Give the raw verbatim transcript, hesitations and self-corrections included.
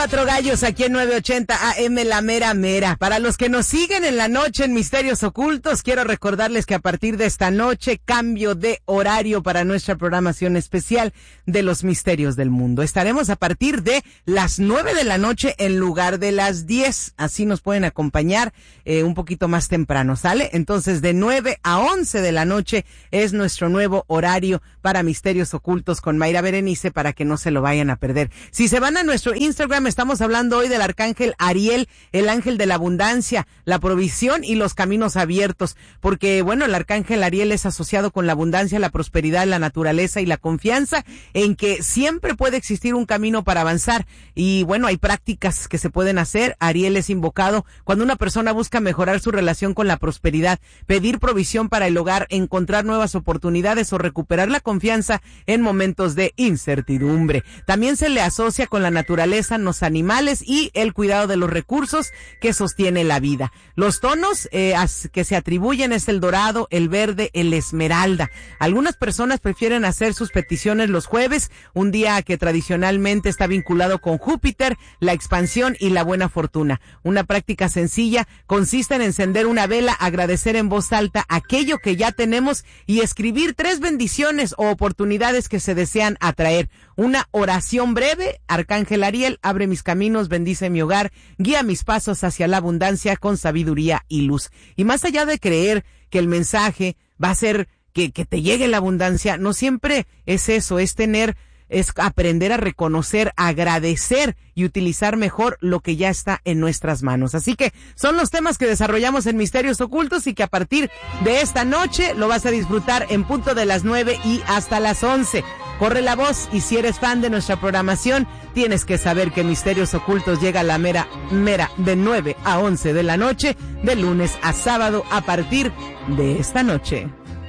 Cuatro Gallos aquí en nueve ochenta A M La Mera Mera. Para los que nos siguen en la noche en Misterios Ocultos, quiero recordarles que a partir de esta noche cambio de horario para nuestra programación especial de los misterios del mundo. Estaremos a partir de las nueve de la noche en lugar de las diez. Así nos pueden acompañar eh, un poquito más temprano, ¿sale? Entonces de nueve a once de la noche es nuestro nuevo horario para Misterios Ocultos con Mayra Berenice, para que no se lo vayan a perder. Si se van a nuestro Instagram, estamos hablando hoy del arcángel Ariel, el ángel de la abundancia, la provisión y los caminos abiertos, porque bueno, el arcángel Ariel es asociado con la abundancia, la prosperidad, la naturaleza y la confianza en que siempre puede existir un camino para avanzar. Y bueno, hay prácticas que se pueden hacer. Ariel es invocado cuando una persona busca mejorar su relación con la prosperidad, pedir provisión para el hogar, encontrar nuevas oportunidades o recuperar la confianza en momentos de incertidumbre. También se le asocia con la naturaleza, los animales y el cuidado de los recursos que sostiene la vida. Los tonos eh, que se atribuyen es el dorado, el verde, el esmeralda. Algunas personas prefieren hacer sus peticiones los jueves, un día que tradicionalmente está vinculado con Júpiter, la expansión y la buena fortuna. Una práctica sencilla consiste en encender una vela, agradecer en voz alta aquello que ya tenemos y escribir tres bendiciones o oportunidades que se desean atraer. Una oración breve: Arcángel Ariel, abre mis caminos, bendice mi hogar, guía mis pasos hacia la abundancia con sabiduría y luz. Y más allá de creer que el mensaje va a ser que, que te llegue la abundancia, no siempre es eso, es tener, es aprender a reconocer, agradecer y utilizar mejor lo que ya está en nuestras manos. Así que son los temas que desarrollamos en Misterios Ocultos y que a partir de esta noche lo vas a disfrutar en punto de las nueve y hasta las once. Corre la voz, y si eres fan de nuestra programación, tienes que saber que Misterios Ocultos llega a la mera, mera de nueve a once de la noche, de lunes a sábado a partir de esta noche.